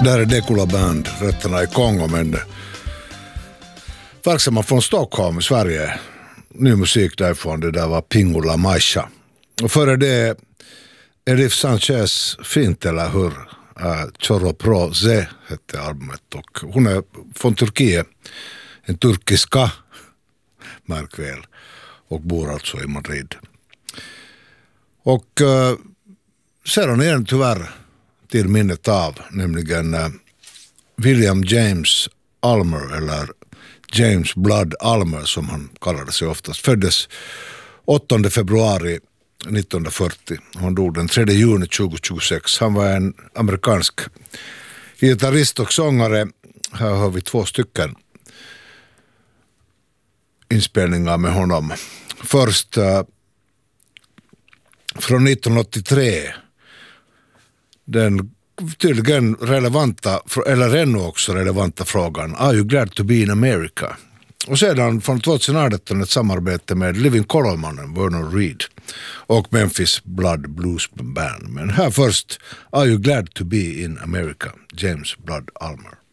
Där är Dekula Band, rötterna i Kongo, men verksamma från Stockholm i Sverige. Ny musik därifrån, det där var Pingula Maisha. Och före det Elif Sanchez, fint eller hur? Choro Pro Ze hette albumet, och hon är från Turkiet, en turkiska, märk väl, och bor alltså i Madrid. Och sedan är den tyvärr till minnet av, nämligen William James Ulmer, eller James Blood Ulmer som han kallade sig oftast, föddes 8 februari 1940. Han dog den 3 juni 2026. Han var en amerikansk gitarrist och sångare. Här har vi 2 stycken inspelningar med honom. Först från 1983, den tydligen relevanta, eller ännu också relevanta frågan Are you glad to be in America? Och sedan från 2018 ett samarbete med Living Colour-mannen Vernon Reid och Memphis Blood Blues Band. Men här först Are you glad to be in America? James Blood Ulmer.